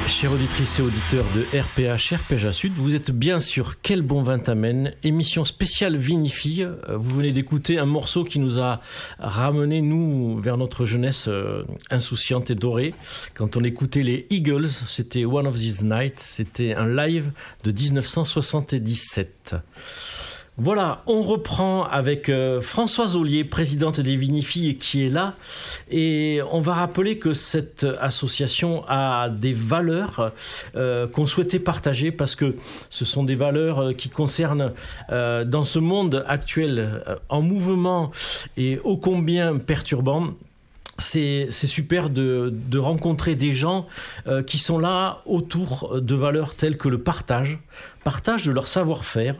Chères auditrices et auditeurs de RPH Sud, vous êtes bien sur Quel bon vin t'amène, émission spéciale Vinifille. Vous venez d'écouter un morceau qui nous a ramené, nous, vers notre jeunesse insouciante et dorée. Quand on écoutait les Eagles, c'était One of These Nights, c'était un live de 1977. Voilà, on reprend avec Françoise Ollier, présidente des Vinifilles, qui est là. Et on va rappeler que cette association a des valeurs qu'on souhaitait partager parce que ce sont des valeurs qui concernent, dans ce monde actuel en mouvement et ô combien perturbant, c'est super de rencontrer des gens qui sont là autour de valeurs telles que le partage de leur savoir-faire,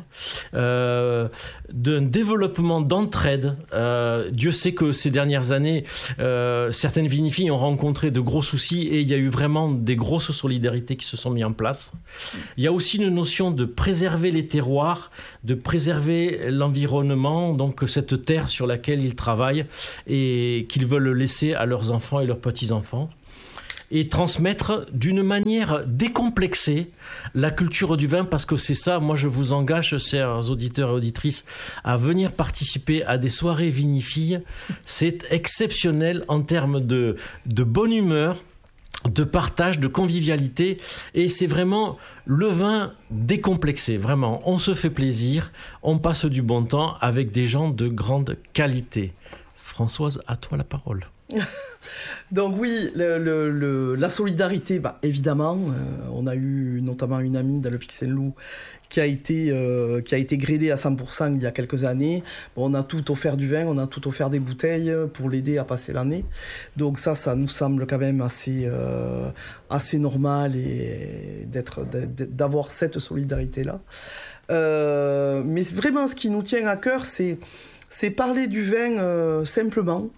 d'un développement d'entraide. Dieu sait que ces dernières années, certaines vinifilles ont rencontré de gros soucis et il y a eu vraiment des grosses solidarités qui se sont mises en place. Il y a aussi une notion de préserver les terroirs, de préserver l'environnement, donc cette terre sur laquelle ils travaillent et qu'ils veulent laisser à leurs enfants et leurs petits-enfants. Et transmettre d'une manière décomplexée la culture du vin, parce que c'est ça, moi je vous engage, chers auditeurs et auditrices, à venir participer à des soirées vinifilles. C'est exceptionnel en termes de bonne humeur, de partage, de convivialité, et c'est vraiment le vin décomplexé, vraiment. On se fait plaisir, on passe du bon temps avec des gens de grande qualité. Françoise, à toi la parole. Donc oui, la solidarité, évidemment, on a eu notamment une amie dans le Pic Saint-Loup qui a été grillée à 100% il y a quelques années. Bon, on a tout offert du vin, on a tout offert des bouteilles pour l'aider à passer l'année. Donc ça nous semble quand même assez normal et d'avoir cette solidarité-là. Mais vraiment, ce qui nous tient à cœur, c'est parler du vin simplement.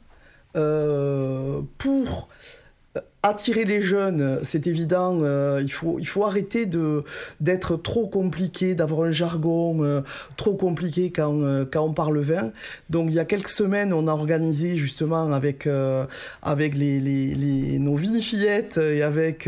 Pour attirer les jeunes, c'est évident, il faut arrêter d'être trop compliqué, d'avoir un jargon trop compliqué quand on parle vin. Donc il y a quelques semaines, on a organisé justement avec nos vinifillettes et avec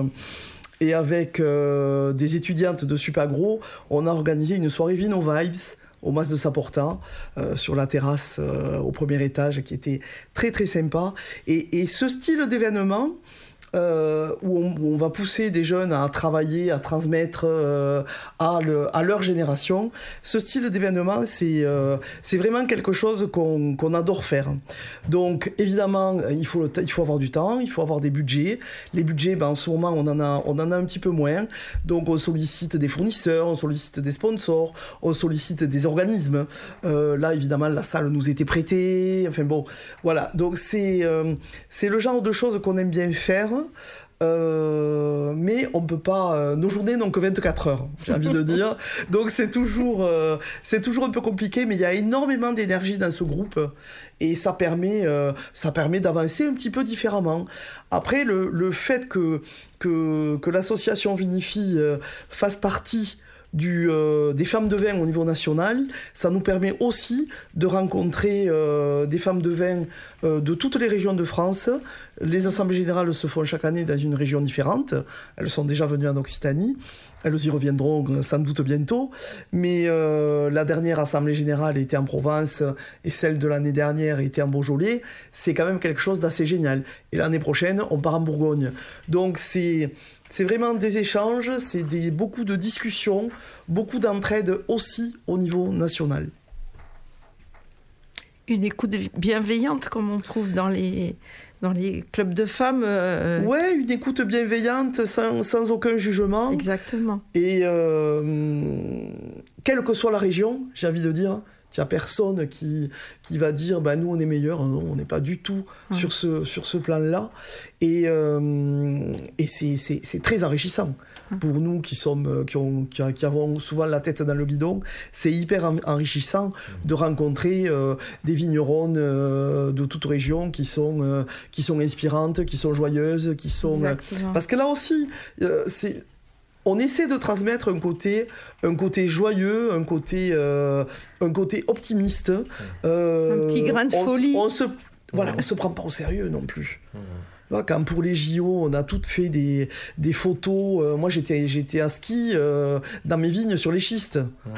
des étudiantes de Supagro, on a organisé une soirée Vino Vibes au Mas de Saporta, sur la terrasse au premier étage, qui était très très sympa. Et ce style d'événement, où on va pousser des jeunes à travailler, à transmettre à leur génération, ce style d'événement, c'est vraiment quelque chose qu'on adore faire. Donc évidemment, il faut avoir du temps, il faut avoir des budgets. Les budgets, en ce moment, on en a un petit peu moins. Donc on sollicite des fournisseurs, on sollicite des sponsors, on sollicite des organismes. Là, évidemment, la salle nous était prêtée. Enfin bon, voilà. Donc c'est le genre de choses qu'on aime bien faire. Mais on peut pas. Nos journées n'ont que 24 heures, j'ai envie de dire. Donc c'est toujours un peu compliqué, mais il y a énormément d'énergie dans ce groupe et ça permet d'avancer un petit peu différemment. Après, le fait que l'association Vinifille fasse partie des femmes de vin au niveau national, ça nous permet aussi de rencontrer des femmes de vin de toutes les régions de France. Les assemblées générales se font chaque année dans une région différente. Elles sont déjà venues en Occitanie. Elles y reviendront sans doute bientôt. Mais la dernière assemblée générale était en Provence et celle de l'année dernière était en Beaujolais. C'est quand même quelque chose d'assez génial. Et l'année prochaine, on part en Bourgogne. Donc c'est vraiment des échanges, c'est beaucoup de discussions, beaucoup d'entraide aussi au niveau national. Une écoute bienveillante comme on trouve dans les clubs de femmes. Ouais, une écoute bienveillante sans aucun jugement. Exactement. Et quelle que soit la région, j'ai envie de dire, il n'y a personne qui va dire nous on est meilleurs. Non, on n'est pas du tout sur ce plan-là. Et c'est très enrichissant. Pour nous qui avons souvent la tête dans le guidon, c'est hyper enrichissant de rencontrer des vigneronnes de toute région qui sont inspirantes, qui sont joyeuses, qui sont parce que là aussi on essaie de transmettre un côté joyeux, un côté optimiste. Un petit grain de folie. On se prend pas au sérieux non plus. Quand pour les JO, on a toutes fait des photos. Moi, j'étais à ski dans mes vignes sur les schistes.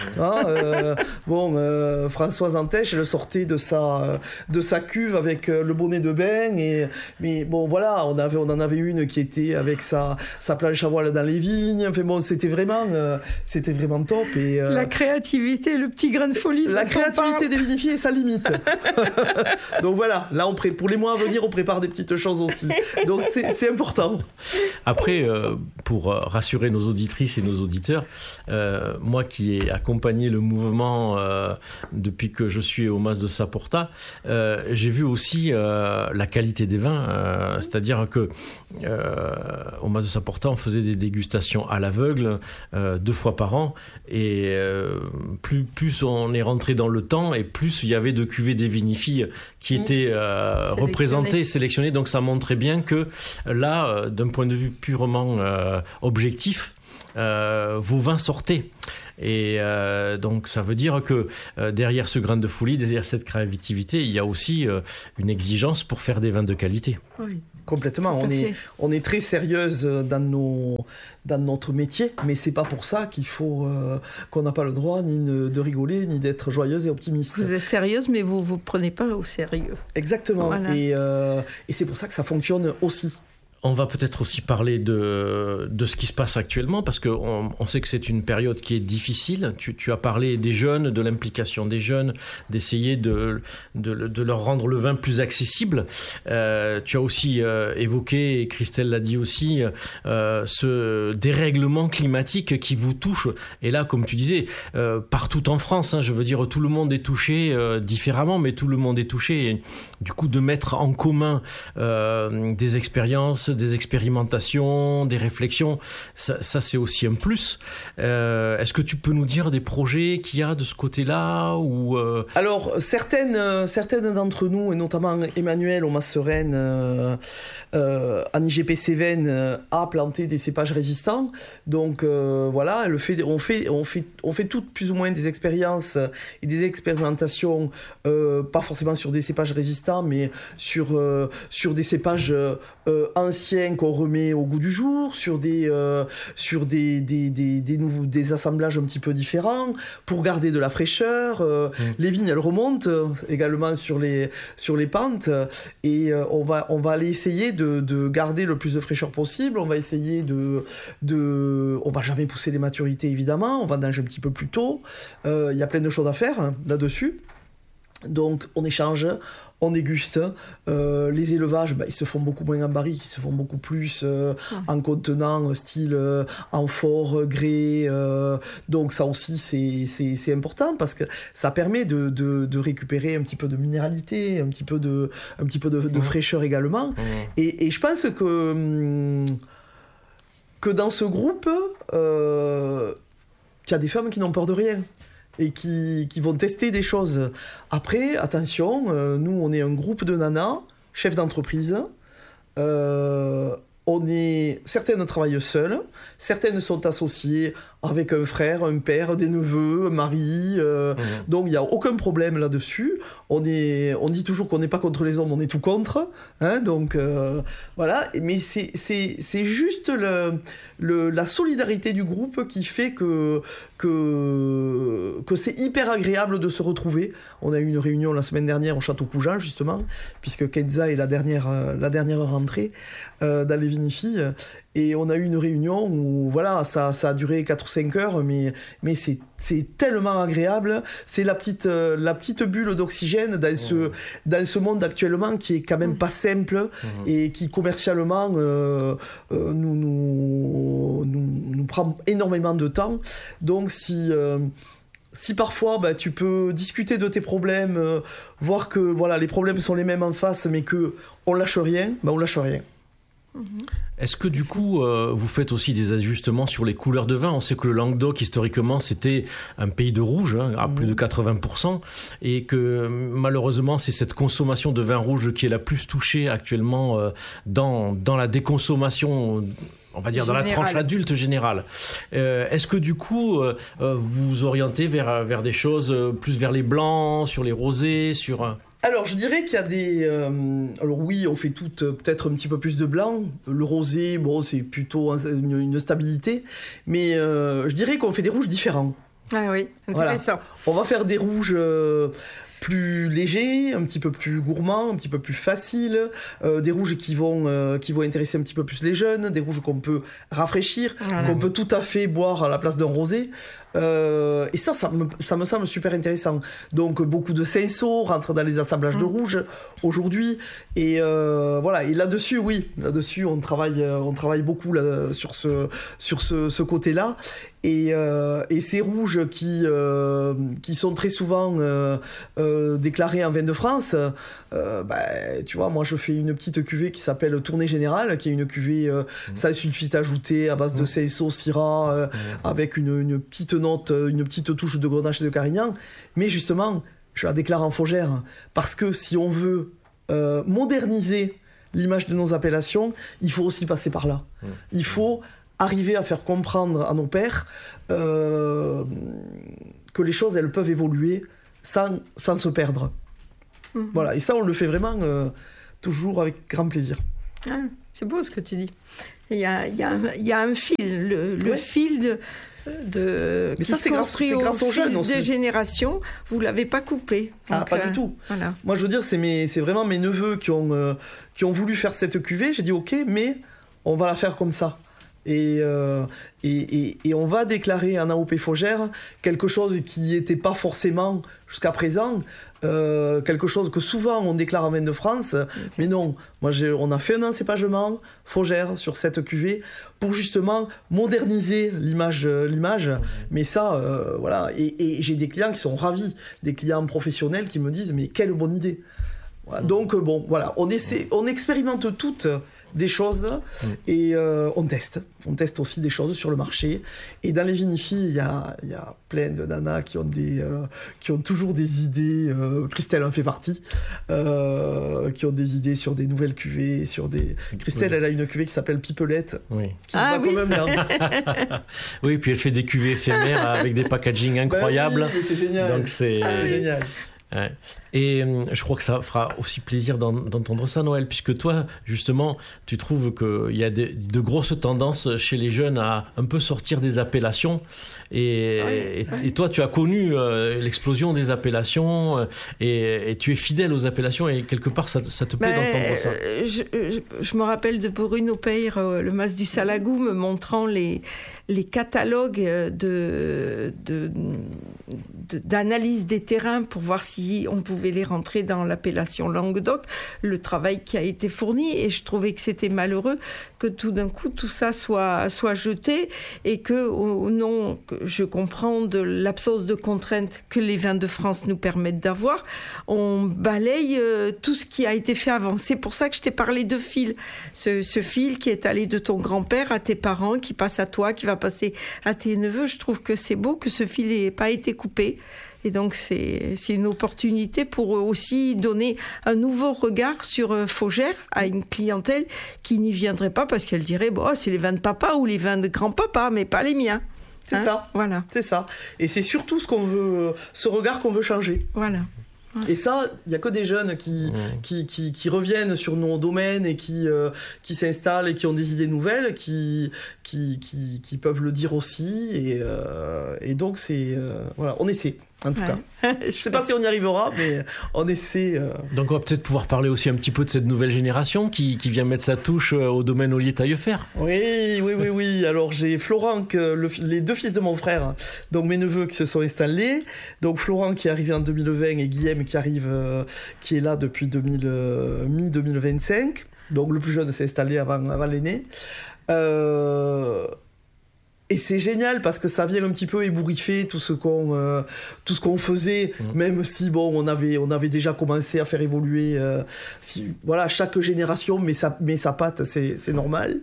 Françoise Antèche, elle sortait de sa cuve avec le bonnet de bain. Mais bon, voilà, on en avait une qui était avec sa planche à voile dans les vignes. Enfin bon, c'était vraiment top. Et, la créativité, le petit grain de folie. La créativité des vinifiés et sa limite. Donc voilà, là, pour les mois à venir, on prépare des petites choses aussi. Donc c'est important. Après, pour rassurer nos auditrices et nos auditeurs, moi qui ai accompagné le mouvement depuis que je suis au Mas de Saporta, j'ai vu aussi la qualité des vins. C'est-à-dire que au Mas de Saporta, on faisait des dégustations à l'aveugle 2 fois par an. Et plus on est rentré dans le temps, et plus il y avait de cuvées des vinifilles qui étaient représentées, sélectionnées. Donc ça montrait bien que là, d'un point de vue purement objectif, vos vins sortaient. Et donc ça veut dire que derrière ce grain de folie, derrière cette créativité, il y a aussi une exigence pour faire des vins de qualité. Oui. Complètement, on est très sérieuse dans notre métier, mais c'est pas pour ça qu'on n'a pas le droit ni de rigoler, ni d'être joyeuse et optimiste. Vous êtes sérieuse, mais vous prenez pas au sérieux. Exactement, voilà. Et c'est pour ça que ça fonctionne aussi. On va peut-être aussi parler de ce qui se passe actuellement, parce qu'on sait que c'est une période qui est difficile. Tu as parlé des jeunes, de l'implication des jeunes, d'essayer de leur rendre le vin plus accessible. Tu as aussi évoqué, et Christelle l'a dit aussi, ce dérèglement climatique qui vous touche. Et là, comme tu disais, partout en France, je veux dire, tout le monde est touché différemment, mais tout le monde est touché. Et du coup, de mettre en commun des expériences, des expérimentations, des réflexions, ça c'est aussi un plus. Est-ce que tu peux nous dire des projets qu'il y a de ce côté-là ou Alors, certaines d'entre nous, et notamment Emmanuel au Mas Sereine, en IGP Cévennes, a planté des cépages résistants. Donc voilà, on fait toutes plus ou moins des expériences et des expérimentations, pas forcément sur des cépages résistants, mais sur des cépages anciens qu'on remet au goût du jour, sur des assemblages un petit peu différents pour garder de la fraîcheur. Les vignes, elles remontent également sur les pentes, et on va aller essayer de garder le plus de fraîcheur possible. On va essayer on va jamais pousser les maturités évidemment, on va nager un petit peu plus tôt. Il y a plein de choses à faire là-dessus. Donc on échange, on déguste. Les élevages, ils se font beaucoup moins en barrique, ils se font beaucoup plus en contenant, style amphore, grès. Donc ça aussi c'est important, parce que ça permet de récupérer un petit peu de minéralité, un petit peu de fraîcheur également. Et je pense que dans ce groupe, il y a des femmes qui n'ont peur de rien et qui vont tester des choses. Après, attention, nous, on est un groupe de nanas, chefs d'entreprise. Certaines travaillent seules, certaines sont associées avec un frère, un père, des neveux, un mari. Donc, il n'y a aucun problème là-dessus. On dit toujours qu'on n'est pas contre les hommes, on est tout contre. Donc, voilà. Mais c'est juste la solidarité du groupe qui fait que c'est hyper agréable de se retrouver. On a eu une réunion la semaine dernière au Château Cougean, justement, puisque Kenza est la dernière rentrée dans les vinifilles. Et on a eu une réunion où voilà, ça a duré 4 ou 5 heures, mais c'est tellement agréable. C'est la petite bulle d'oxygène dans ce monde actuellement qui est quand même pas simple et qui commercialement nous prend énormément de temps. Donc si parfois tu peux discuter de tes problèmes, voir que voilà, les problèmes sont les mêmes en face, mais qu'on lâche rien, on lâche rien. Est-ce que du coup, vous faites aussi des ajustements sur les couleurs de vin ? On sait que le Languedoc, historiquement, c'était un pays de rouge, à plus de 80%, et que malheureusement, c'est cette consommation de vin rouge qui est la plus touchée actuellement dans la déconsommation, on va dire, dans la tranche adulte générale. Est-ce que du coup, vous vous orientez vers des choses plus vers les blancs, sur les rosés, sur... Alors, je dirais qu'il y a des... alors oui, on fait toutes peut-être un petit peu plus de blanc. Le rosé, bon, c'est plutôt une stabilité. Mais je dirais qu'on fait des rouges différents. Ah oui, intéressant. Voilà. On va faire des rouges plus légers, un petit peu plus gourmands, un petit peu plus faciles, des rouges qui vont intéresser un petit peu plus les jeunes, des rouges qu'on peut rafraîchir, qu'on peut tout à fait boire à la place d'un rosé. Et ça me semble super intéressant. Donc beaucoup de cinceaux rentrent dans les assemblages de rouges aujourd'hui. Et voilà. Et là-dessus, on travaille beaucoup là, sur ce côté-là. Et ces rouges qui sont très souvent déclarés en vin de France, tu vois, moi je fais une petite cuvée qui s'appelle Tournée Générale, qui est une cuvée sans sulfite ajouté à base de cinceau, syrah, avec une petite note, une petite touche de Grenache et de Carignan. Mais justement, je la déclare en Faugère parce que si on veut moderniser l'image de nos appellations, il faut aussi passer par là. Il faut arriver à faire comprendre à nos pairs que les choses, elles peuvent évoluer sans se perdre. Voilà, et ça, on le fait vraiment toujours avec grand plaisir. Ah, c'est beau ce que tu dis. Il y a un fil, le fil de mais qui ça, se construit grâce aux jeunes aussi. Des générations, vous ne l'avez pas coupé. Donc, pas du tout. Voilà. Moi, je veux dire, c'est vraiment mes neveux qui ont voulu faire cette cuvée. J'ai dit, OK, mais on va la faire comme ça. Et on va déclarer en AOP Faugère quelque chose qui n'était pas forcément jusqu'à présent, quelque chose que souvent on déclare en vin de France, mais non, on a fait un encépagement Faugère sur cette cuvée pour justement moderniser l'image, mais ça, voilà, et j'ai des clients qui sont ravis, des clients professionnels qui me disent, mais quelle bonne idée. Voilà. Donc bon, voilà, on expérimente toutes des choses et on teste aussi des choses sur le marché. Et dans les vinifis, il y a plein de nanas qui ont toujours des idées. Christelle en fait partie, qui ont des idées sur des nouvelles cuvées, Christelle, elle a une cuvée qui s'appelle Pipelette, qui va quand même bien. Oui, puis elle fait des cuvées éphémères avec des packaging incroyables. Oui, c'est génial. Donc c'est génial. Ouais. Et je crois que ça fera aussi plaisir d'entendre ça, Noël, puisque toi, justement, tu trouves qu'il y a de grosses tendances chez les jeunes à un peu sortir des appellations. Et toi, tu as connu l'explosion des appellations et tu es fidèle aux appellations et quelque part, ça te plaît d'entendre ça. Je me rappelle de Bruno Peyre, le Mas du Salagou, me montrant les catalogues d'analyse des terrains pour voir si on pouvait les rentrer dans l'appellation Languedoc, le travail qui a été fourni, et je trouvais que c'était malheureux que tout d'un coup tout ça soit jeté et que au nom, je comprends, de l'absence de contraintes que les vins de France nous permettent d'avoir, on balaye tout ce qui a été fait avant. C'est pour ça que je t'ai parlé de fil, ce fil qui est allé de ton grand-père à tes parents, qui passe à toi, qui va passer à tes neveux. Je trouve que c'est beau que ce fil n'ait pas été coupé. Et donc, c'est une opportunité pour aussi donner un nouveau regard sur Faugère à une clientèle qui n'y viendrait pas parce qu'elle dirait c'est les vins de papa ou les vins de grand-papa, mais pas les miens. C'est ça. Voilà. C'est ça. Et c'est surtout ce regard qu'on veut changer. Voilà. Et ça, il n'y a que des jeunes qui reviennent sur nos domaines et qui s'installent et qui ont des idées nouvelles, qui peuvent le dire aussi. Et donc, voilà, on essaie. En tout cas. Je ne sais pas si on y arrivera, mais on essaie. Donc on va peut-être pouvoir parler aussi un petit peu de cette nouvelle génération qui vient mettre sa touche au domaine Ollier Taillefer. Oui. Alors j'ai Florent, les deux fils de mon frère, donc mes neveux qui se sont installés. Donc Florent qui est arrivé en 2020 et Guillaume qui est là depuis mi-2025. Donc le plus jeune s'est installé avant l'aîné. Et c'est génial parce que ça vient un petit peu ébouriffer tout ce qu'on faisait, même si on avait déjà commencé à faire évoluer. Chaque génération met sa patte, c'est normal.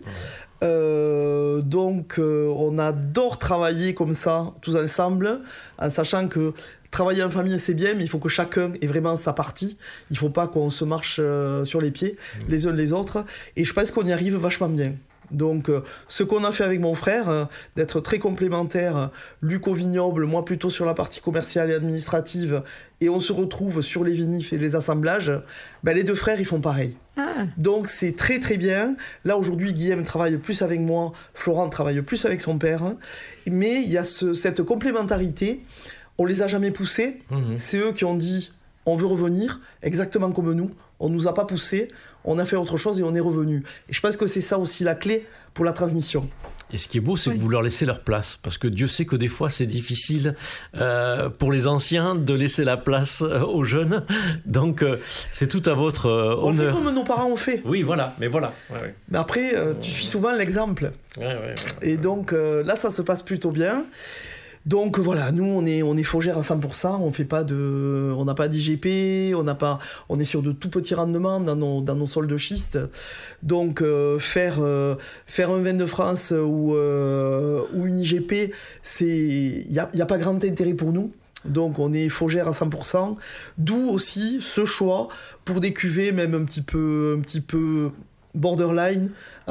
Donc on adore travailler comme ça, tous ensemble, en sachant que travailler en famille, c'est bien, mais il faut que chacun ait vraiment sa partie. Il ne faut pas qu'on se marche sur les pieds les uns les autres. Et je pense qu'on y arrive vachement bien. Donc ce qu'on a fait avec mon frère, d'être très complémentaires, Luc au vignoble, moi plutôt sur la partie commerciale et administrative, et on se retrouve sur les vinifs et les assemblages, les deux frères ils font pareil. Donc c'est très très bien. Là aujourd'hui Guillaume travaille plus avec moi, Florent travaille plus avec son père, mais il y a cette complémentarité. On les a jamais poussés, c'est eux qui ont dit on veut revenir, exactement comme nous. On nous a pas poussés, on a fait autre chose et on est revenu. Et je pense que c'est ça aussi la clé pour la transmission. Et ce qui est beau, c'est que vous leur laissez leur place. Parce que Dieu sait que des fois, c'est difficile pour les anciens de laisser la place aux jeunes. Donc, c'est tout à votre honneur. On fait comme nos parents ont fait. Oui, voilà. Mais voilà. Ouais. Mais après, tu suis souvent l'exemple. Ouais. Et donc, là, ça se passe plutôt bien. Donc voilà, nous on est faugères à 100%, on n'a pas d'IGP, on est sur de tout petits rendements dans nos sols de schiste. Donc faire un vin de France ou une IGP, il y a pas grand intérêt pour nous. Donc on est faugères à 100%, d'où aussi ce choix pour des cuvées même un petit peu borderline,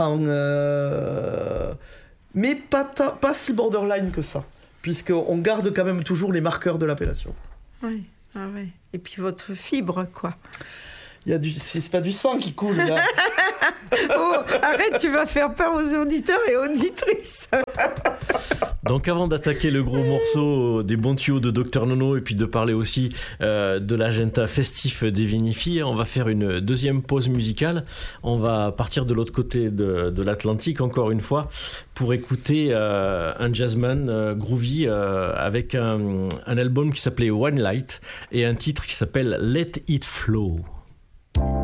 mais pas si borderline que ça. Puisqu'on garde quand même toujours les marqueurs de l'appellation. Oui, Et puis votre fibre, quoi. C'est pas du sang qui coule, là. Oh, arrête, tu vas faire peur aux auditeurs et auditrices. Donc avant d'attaquer le gros morceau des bons tuyaux de Dr Nono et puis de parler aussi de l'agenda festif des vinifilles, on va faire une deuxième pause musicale. On va partir de l'autre côté de l'Atlantique encore une fois pour écouter un jazzman groovy avec un album qui s'appelait One Light et un titre qui s'appelle Let It Flow.